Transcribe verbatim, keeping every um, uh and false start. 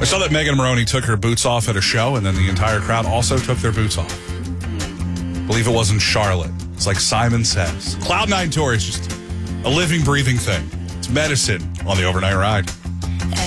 I saw that Megan Maroney took her boots off at a show, and then the entire crowd also took their boots off. I believe it was in Charlotte. It's like Simon Says. Cloud nine Tour is just a living, breathing thing. It's medicine on the overnight ride.